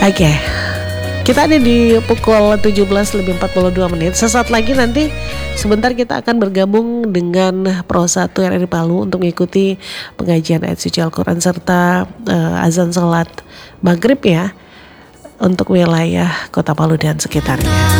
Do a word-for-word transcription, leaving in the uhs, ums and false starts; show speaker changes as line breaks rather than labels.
Oke, kita ada di pukul tujuh belas lebih empat puluh dua menit. Sesaat lagi nanti sebentar kita akan bergabung dengan Pro satu R R I Palu untuk mengikuti pengajian ayat suci Al-Quran serta uh, azan salat maghrib ya untuk wilayah Kota Palu dan sekitarnya.